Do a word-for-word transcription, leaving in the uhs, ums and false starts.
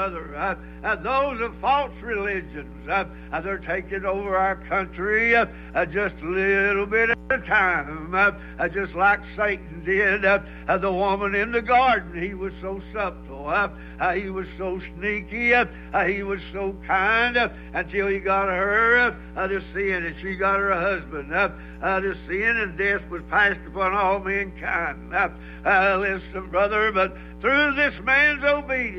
brother. Uh, uh, those of false religions, uh, uh, they're taking over our country uh, uh, just a little bit at a time, uh, uh, just like Satan did. Uh, uh, the woman in the garden, he was so subtle. Uh, uh, he was so sneaky. Uh, uh, he was so kind uh, until he got her uh, uh, to sin, and she got her husband. Uh, uh, the sin and death was passed upon all mankind. Uh, uh, listen, brother, but through this man's obedience,